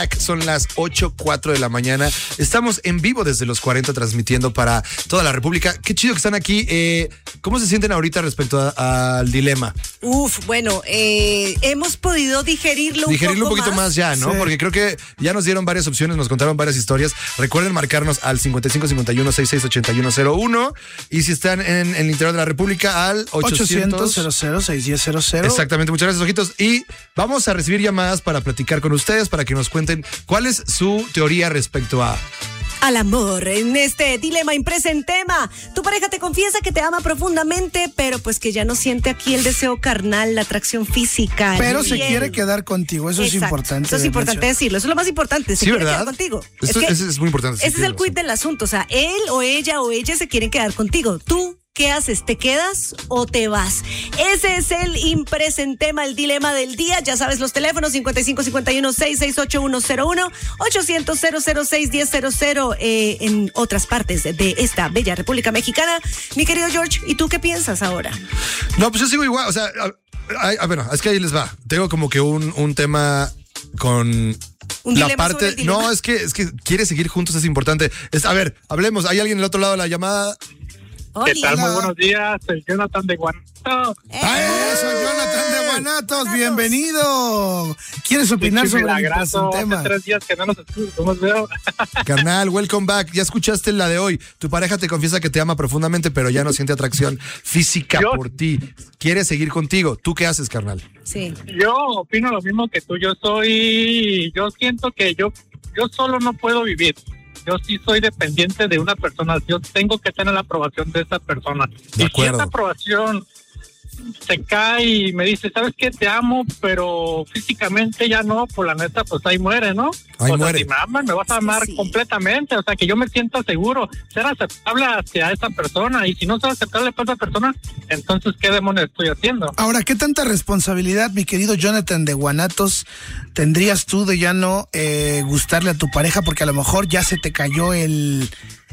back. Son las 8:04 de la mañana. Estamos en vivo desde los 40 transmitiendo para toda la República. Qué chido que están aquí. ¿Cómo se sienten ahorita respecto al dilema? Bueno, hemos podido digerirlo un poquito más ya, ¿no? Sí. Porque creo que ya nos dieron varias opciones, nos contaron varias historias. Recuerden marcarnos al 5551-668101 y si están en el interior de la República al 800-00-610-00. Exactamente, muchas gracias, ojitos. Y vamos a recibir llamadas para platicar con ustedes, para que nos cuenten cuál es su teoría respecto al amor. En este dilema impresa en tema, tu pareja te confiesa que te ama profundamente, pero pues que ya no siente aquí el deseo carnal, la atracción física. Pero se quiere quedar contigo, eso es importante. Eso es importante decirlo, eso es lo más importante, se quiere quedar contigo. Ese es muy importante. Ese es el quid del asunto, o sea, él o ella se quieren quedar contigo. Tú, ¿qué haces? ¿Te quedas o te vas? Ese es el impresa en tema, el dilema del día. Ya sabes, los teléfonos 5551-668101, 800-006-1000 en otras partes de esta bella República Mexicana. Mi querido George, ¿y tú qué piensas ahora? No, pues yo sigo igual, o sea, bueno, es que ahí les va. Tengo como que un tema con la parte. No, es que quiere seguir juntos, es importante. A ver, hablemos. ¿Hay alguien del otro lado de la llamada? ¿Qué tal? Muy buenos días, soy Jonathan de Guanatos. Soy Jonathan de Guanatos, bienvenido. ¿Quieres opinar sobre el tema? Hace 3 días que no nos veo. Carnal, welcome back. Ya escuchaste la de hoy. Tu pareja te confiesa que te ama profundamente, pero ya no siente atracción física por ti. Quiere seguir contigo. ¿Tú qué haces, carnal? Sí. Yo opino lo mismo que tú. Yo siento que yo solo no puedo vivir. Yo sí soy dependiente de una persona. Yo tengo que tener la aprobación de esa persona. De acuerdo. Y si esa aprobación se cae y me dice, ¿sabes qué? Te amo, pero físicamente ya no, pues la neta, pues ahí muere, ¿no? Ahí muere. Si me amas, me vas a amar completamente. O sea, que yo me sienta seguro, ser aceptable hacia esa persona. Y si no soy aceptable para esa persona, entonces, ¿qué demonios estoy haciendo? Ahora, ¿qué tanta responsabilidad, mi querido Jonathan de Guanatos, tendrías tú de ya no gustarle a tu pareja? Porque a lo mejor ya se te cayó el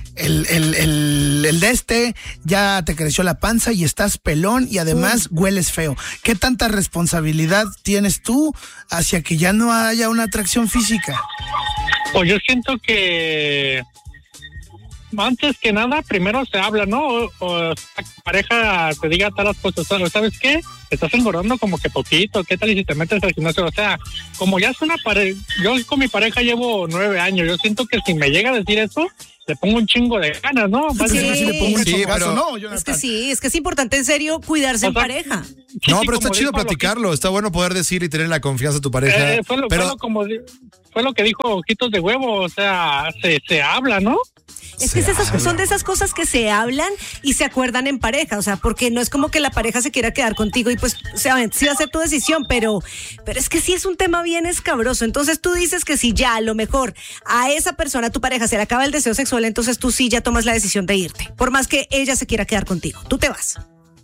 ya te creció la panza y estás pelón y además hueles feo. ¿Qué tanta responsabilidad tienes tú hacia que ya no haya una atracción física? Pues yo siento que antes que nada, primero se habla, ¿no? O la pareja te diga tal cosas, ¿sabes qué? Estás engordando como que poquito, ¿qué tal y si te metes al gimnasio? O sea, como ya es una pareja, yo con mi pareja llevo 9 años, yo siento que si me llega a decir eso, le pongo un chingo de ganas, ¿no? Sí, le pongo un chingazo, ¿no, Jonathan? Es que es importante en serio cuidarse en pareja. No, pero está chido platicarlo, está bueno poder decir y tener la confianza de tu pareja. Fue lo que dijo Ojitos de Huevo, o sea, se habla, ¿no? Es que son de esas cosas que se hablan y se acuerdan en pareja, o sea, porque no es como que la pareja se quiera quedar contigo y pues, o sea, sí va a ser tu decisión, pero es que sí es un tema bien escabroso. Entonces tú dices que si ya a lo mejor a esa persona, a tu pareja, se le acaba el deseo sexual, entonces tú sí ya tomas la decisión de irte, por más que ella se quiera quedar contigo, tú te vas.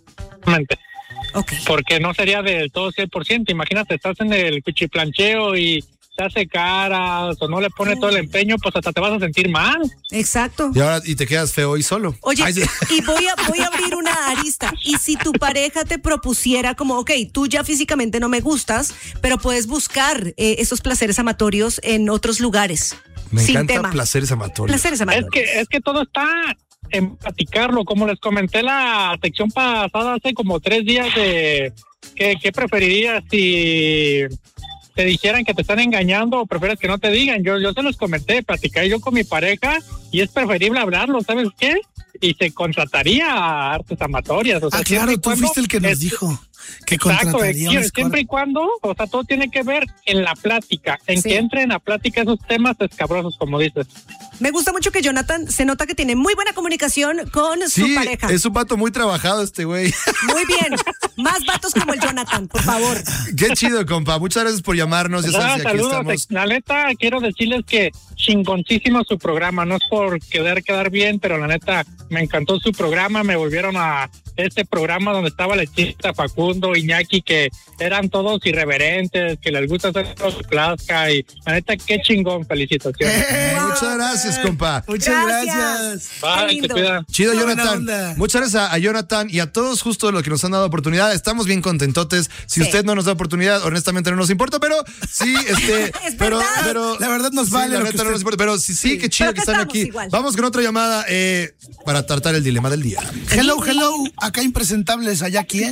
Okay. Porque no sería del todo 100%, imagínate, estás en el cuchiplancheo y te hace caras o no le pone todo el empeño, pues hasta te vas a sentir mal. Exacto. Y te quedas feo y solo. Oye, y voy a abrir una arista. Y si tu pareja te propusiera como, tú ya físicamente no me gustas, pero puedes buscar esos placeres amatorios en otros lugares. Me encanta placeres amatorios. Es que todo está en platicarlo. Como les comenté la sección pasada hace como 3 días de ¿qué preferirías si te dijeran que te están engañando o prefieres que no te digan? Yo se los comenté, platicé yo con mi pareja y es preferible hablarlo, ¿sabes qué? Y se contrataría a artes amatorias. O sea, claro, tú fuiste el que nos dijo que contrataría. Siempre y cuando, o sea, todo tiene que ver en la plática, en que entre en la plática esos temas escabrosos, como dices. Me gusta mucho que Jonathan se nota que tiene muy buena comunicación con su pareja. Es un vato muy trabajado este güey. Muy bien. Más vatos como el Jonathan, por favor. Qué chido, compa. Muchas gracias por llamarnos. Ya sabes, aquí estamos. La neta, quiero decirles que chingoncísimo su programa. No es por quedar bien, pero la neta, me encantó su programa. Me volvieron a este programa donde estaba la chica Facundo, Iñaki, que eran todos irreverentes, que les gusta hacer todo su plazca y la neta, qué chingón, felicitaciones. Muchas gracias, compa. Muchas gracias. Bye, te cuidan. Chido, Qué buena Jonathan. onda. Muchas gracias a Jonathan y a todos justo los que nos han dado oportunidad. Estamos bien contentotes. Si usted no nos da oportunidad, honestamente no nos importa, pero sí, pero La verdad nos vale la lo neta que no usted- nos importa, pero sí, qué chido Pero que acá están estamos aquí. igual. Vamos con otra llamada para tratar el dilema del día. Hello, acá impresentables, allá quién.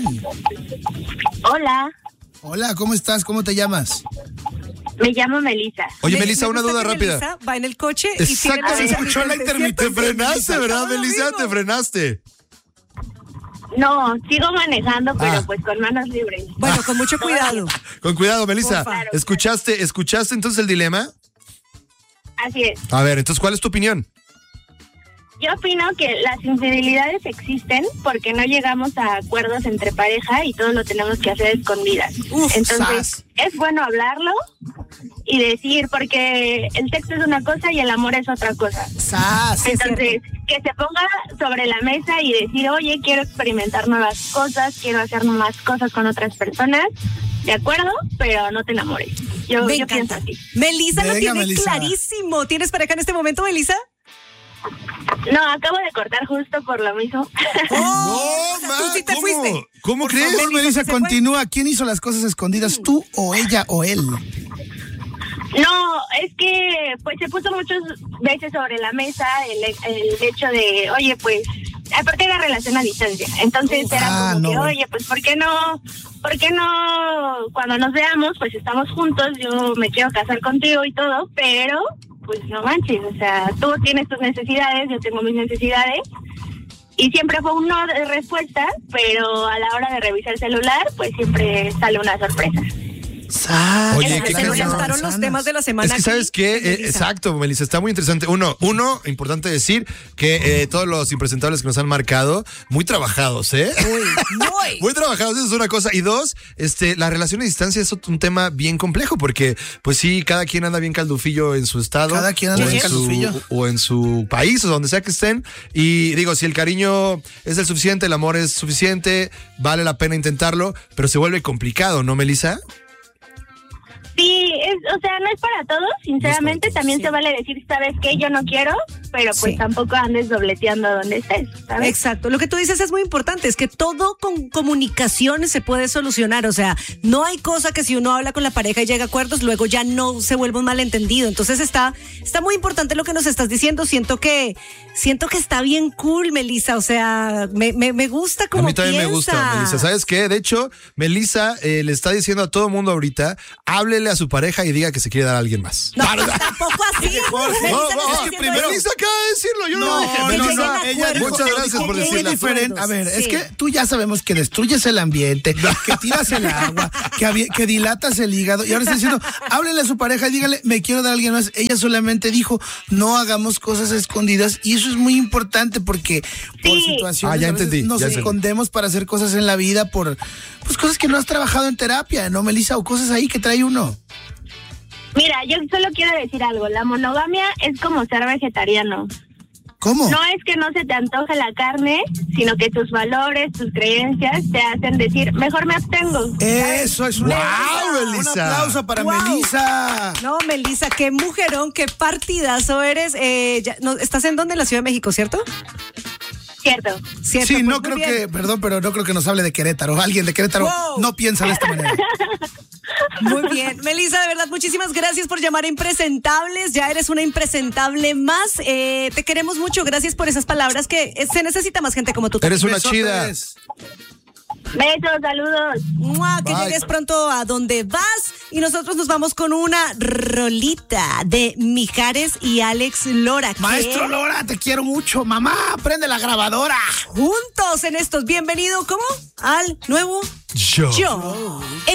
Hola, Hola, ¿cómo estás? ¿Cómo te llamas? me llamo Melissa. Oye, Me Melissa, una gusta duda que rápida. Melissa va en el coche y Exacto, tiene se escuchó la intermitente. Te frenaste, ¿verdad, Todo lo Melissa? mismo. Te frenaste. No, sigo manejando, pero Ah. pues con manos libres. Bueno, con mucho cuidado. Con cuidado, Melissa. Porfa. ¿Escuchaste entonces el dilema? Así es. A ver, entonces, ¿cuál es tu opinión? Yo opino que las infidelidades existen porque no llegamos a acuerdos entre pareja y todo lo tenemos que hacer a escondidas. Entonces, sas. es bueno hablarlo y decir, porque el texto es una cosa y el amor es otra cosa. ¡Sas! Entonces, que se ponga sobre la mesa y decir, oye, quiero experimentar nuevas cosas, quiero hacer nuevas cosas con otras personas, de acuerdo, pero no te enamores. Yo Me pienso encanta. así. Melissa lo Venga, tiene Melissa. clarísimo. ¿Tienes pareja en este momento, Melissa? No, acabo de cortar justo por lo mismo. Oh, ma, tú sí te ¿cómo? fuiste. ¿Cómo crees? Por favor, Melissa, ¿se fue? continúa. ¿Quién hizo las cosas escondidas, tú o ella o él? No, es que pues se puso muchas veces sobre la mesa el hecho de, oye, pues, aparte era relación a distancia. Entonces era como que, no. oye, pues, ¿por qué no cuando nos veamos, pues estamos juntos, yo me quiero casar contigo y todo, pero pues no manches, o sea, tú tienes tus necesidades, yo tengo mis necesidades. Y siempre fue un no de respuesta, pero a la hora de revisar el celular, pues siempre sale una sorpresa. ¡Sas! Oye, Se ¿qué nos crees? gastaron los temas de la semana. Es que, ¿sabes aquí, qué? Melissa. Exacto, Melissa, está muy interesante. Uno, importante decir que todos los impresentables que nos han marcado, muy trabajados, ¿eh? Muy. Muy trabajados, eso es una cosa. Y dos, la relación a distancia es un tema bien complejo porque, pues sí, cada quien anda bien caldufillo en su estado. Cada quien anda o bien en caldufillo. o en su país o donde sea que estén. Y digo, si el cariño es el suficiente, el amor es suficiente, vale la pena intentarlo, pero se vuelve complicado, ¿no, Melissa? Sí, o sea, no es para todos, sinceramente, también se vale decir, ¿sabes qué? Yo no quiero, pero pues Sí. tampoco andes dobleteando donde estés, ¿sabes? Exacto, lo que tú dices es muy importante, es que todo con comunicación se puede solucionar, o sea, no hay cosa que si uno habla con la pareja y llega a acuerdos, luego ya no se vuelve un malentendido, entonces está muy importante lo que nos estás diciendo, siento que está bien cool, Melissa, o sea, me gusta como A mí también me gusta, piensa. Melissa. ¿Sabes qué? De hecho, Melissa le está diciendo a todo mundo ahorita, háblele a su pareja y diga que se quiere dar a alguien más. No, tampoco así. Melissa no está es que diciendo primero eso. Melissa acaba de decirlo, yo no lo dije. no, Melissa, no, ella dijo- muchas gracias por ella decirlo. dijo- Diferente. A ver, es Sí. que tú ya sabemos que destruyes el ambiente, que tiras el agua, que dilatas el hígado. Y ahora está diciendo, háblele a su pareja y dígale, me quiero dar a alguien más. Ella solamente dijo, no hagamos cosas escondidas. Y eso es muy importante porque por Sí. situaciones Ya a veces entendí, nos ya entendí. escondemos para hacer cosas en la vida por pues cosas que no has trabajado en terapia, ¿no, Melissa? O cosas ahí que trae uno. Mira, yo solo quiero decir algo, la monogamia es como ser vegetariano. ¿Cómo? No es que no se te antoje la carne, sino que tus valores, tus creencias te hacen decir, mejor me abstengo. Eso es una ¡Guau, Un Melissa! aplauso para Guau. Melissa. No, Melissa, qué mujerón, qué partidazo eres. ¿Estás en dónde? En la Ciudad de México, ¿cierto? Cierto. Cierto. Sí, pues no muy creo bien. que, perdón, pero no creo que nos hable de Querétaro. Alguien de Querétaro Wow. no piensa de esta manera. Muy bien. Melissa, de verdad, muchísimas gracias por llamar a Impresentables. Ya eres una impresentable más. Te queremos mucho. Gracias por esas palabras que se necesita más gente como tú. Eres una Besotes. chida. Besos, saludos. ¡Mua! Que Bye. llegues pronto a donde vas. Y nosotros nos vamos con una rolita de Mijares y Alex Lora. que Maestro Lora, te quiero mucho. Mamá, prende la grabadora. juntos en estos. Bienvenido, ¿cómo? Al nuevo Yo. Yo.